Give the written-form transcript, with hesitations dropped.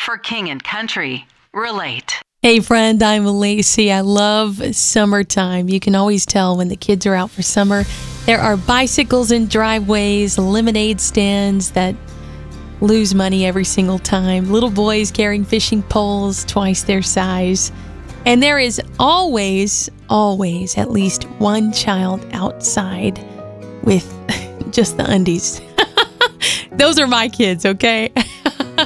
For King and Country, relate. Hey friend, I'm Lacey. I love summertime. You can always tell when the kids are out for summer. There are bicycles in driveways, lemonade stands that lose money every single time, little boys carrying fishing poles twice their size. And there is always at least one child outside with just the undies. Those are my kids, okay?